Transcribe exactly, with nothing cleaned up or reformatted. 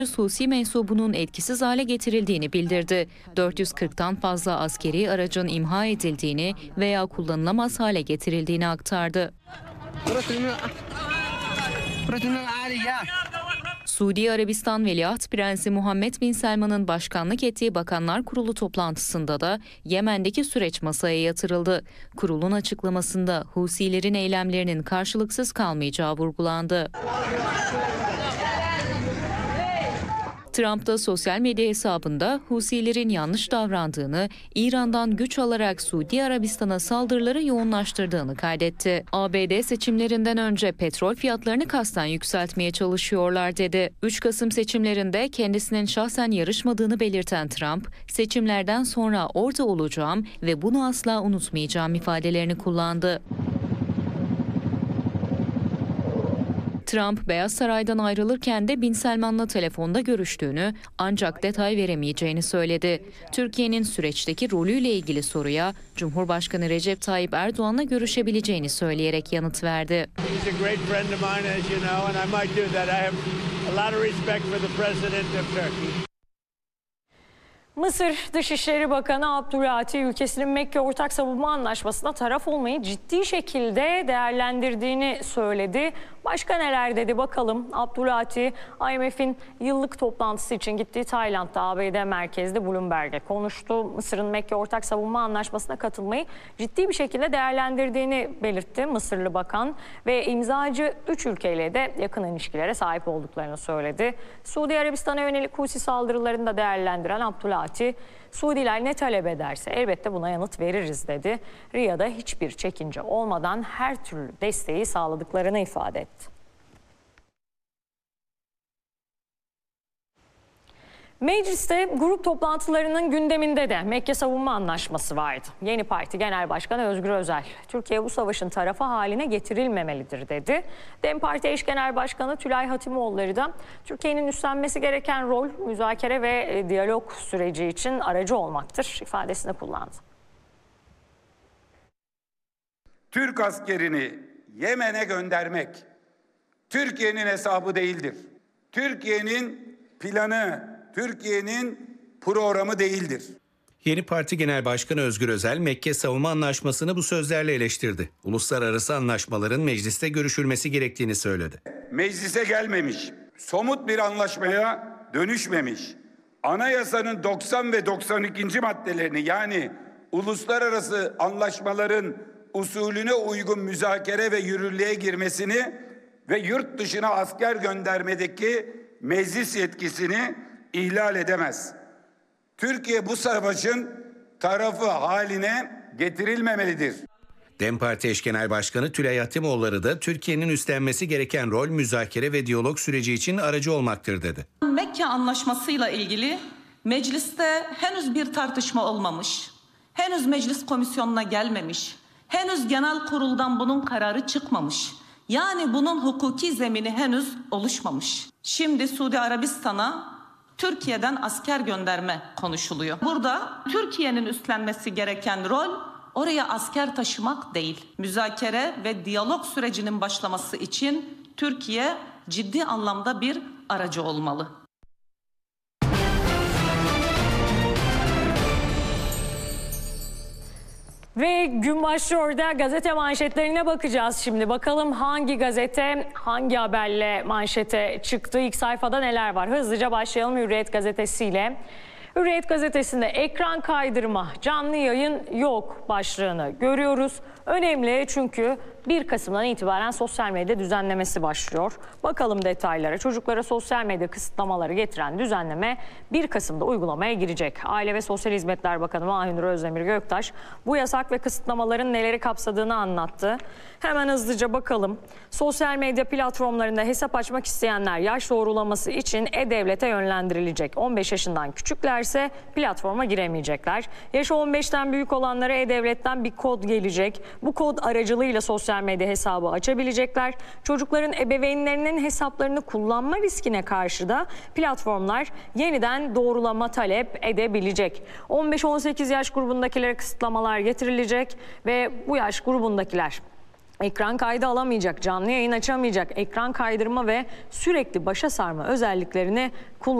Husi mensubunun etkisiz hale getirildiğini bildirdi. dört yüz kırktan fazla askeri aracın imha edildiğini veya kullanılamaz hale getirildiğini aktardı. Suudi Arabistan Veliaht Prensi Muhammed Bin Selman'ın başkanlık ettiği Bakanlar Kurulu toplantısında da Yemen'deki süreç masaya yatırıldı. Kurulun açıklamasında Husilerin eylemlerinin karşılıksız kalmayacağı vurgulandı. Trump da sosyal medya hesabında Husilerin yanlış davrandığını, İran'dan güç alarak Suudi Arabistan'a saldırıları yoğunlaştırdığını kaydetti. A B D seçimlerinden önce petrol fiyatlarını kasten yükseltmeye çalışıyorlar dedi. üç Kasım seçimlerinde kendisinin şahsen yarışmadığını belirten Trump, seçimlerden sonra orada olacağım ve bunu asla unutmayacağım ifadelerini kullandı. Trump, Beyaz Saray'dan ayrılırken de Bin Selman'la telefonda görüştüğünü ancak detay veremeyeceğini söyledi. Türkiye'nin süreçteki rolüyle ilgili soruya Cumhurbaşkanı Recep Tayyip Erdoğan'la görüşebileceğini söyleyerek yanıt verdi. Mısır Dışişleri Bakanı Abdülati ülkesinin Mekke Ortak Savunma Anlaşması'na taraf olmayı ciddi şekilde değerlendirdiğini söyledi. Başka neler dedi bakalım. Abdülati, I M F'in yıllık toplantısı için gittiği Tayland'da A B D merkezli Bloomberg'e konuştu. Mısır'ın Mekke Ortak Savunma Anlaşması'na katılmayı ciddi bir şekilde değerlendirdiğini belirtti Mısırlı bakan ve imzacı üç ülkeyle de yakın ilişkilere sahip olduklarını söyledi. Suudi Arabistan'a yönelik Husi saldırılarını da değerlendiren Abdülati, Suudiler ne talep ederse elbette buna yanıt veririz dedi. Riyad'a hiçbir çekince olmadan her türlü desteği sağladıklarını ifade etti. Mecliste grup toplantılarının gündeminde de Mekke Savunma Anlaşması vardı. Yeni Parti Genel Başkanı Özgür Özel, Türkiye bu savaşın tarafı haline getirilmemelidir dedi. DEM Parti Eş Genel Başkanı Tülay Hatimoğulları da Türkiye'nin üstlenmesi gereken rol müzakere ve diyalog süreci için aracı olmaktır ifadesini kullandı. Türk askerini Yemen'e göndermek Türkiye'nin hesabı değildir. Türkiye'nin planı, Türkiye'nin programı değildir. Yeni Parti Genel Başkanı Özgür Özel, Mekke Savunma Anlaşması'nı bu sözlerle eleştirdi. Uluslararası anlaşmaların mecliste görüşülmesi gerektiğini söyledi. Meclise gelmemiş, somut bir anlaşmaya dönüşmemiş, anayasanın doksan ve doksan ikinci maddelerini yani uluslararası anlaşmaların usulüne uygun müzakere ve yürürlüğe girmesini ve yurt dışına asker göndermedeki meclis yetkisini ihlal edemez. Türkiye bu savaşın tarafı haline getirilmemelidir. DEM Parti Eş Genel Başkanı Tülay Hatimoğulları da Türkiye'nin üstlenmesi gereken rol müzakere ve diyalog süreci için aracı olmaktır dedi. Mekke Anlaşması'yla ilgili mecliste henüz bir tartışma olmamış, henüz meclis komisyonuna gelmemiş, henüz genel kuruldan bunun kararı çıkmamış. Yani bunun hukuki zemini henüz oluşmamış. Şimdi Suudi Arabistan'a Türkiye'den asker gönderme konuşuluyor. Burada Türkiye'nin üstlenmesi gereken rol oraya asker taşımak değil. Müzakere ve diyalog sürecinin başlaması için Türkiye ciddi anlamda bir aracı olmalı. Ve gün başlıyor da gazete manşetlerine bakacağız şimdi. Bakalım hangi gazete hangi haberle manşete çıktı? İlk sayfada neler var? Hızlıca başlayalım Hürriyet gazetesiyle. Hürriyet gazetesinde ekran kaydırma, canlı yayın yok başlığını görüyoruz. Önemli çünkü bir Kasım'dan itibaren sosyal medya düzenlemesi başlıyor. Bakalım detaylara. Çocuklara sosyal medya kısıtlamaları getiren düzenleme bir Kasım'da uygulamaya girecek. Aile ve Sosyal Hizmetler Bakanı Mahir Özdemir Göktaş bu yasak ve kısıtlamaların neleri kapsadığını anlattı. Hemen hızlıca bakalım. Sosyal medya platformlarında hesap açmak isteyenler yaş doğrulaması için E-Devlet'e yönlendirilecek. on beş yaşından küçüklerse platforma giremeyecekler. Yaşı on beşten büyük olanlara E-Devlet'ten bir kod gelecek. Bu kod aracılığıyla sosyal medya hesabı açabilecekler. Çocukların ebeveynlerinin hesaplarını kullanma riskine karşı da platformlar yeniden doğrulama talep edebilecek. on beş on sekiz yaş grubundakilere kısıtlamalar getirilecek ve bu yaş grubundakiler ekran kaydı alamayacak, canlı yayın açamayacak, ekran kaydırma ve sürekli başa sarma özelliklerini kullanacak.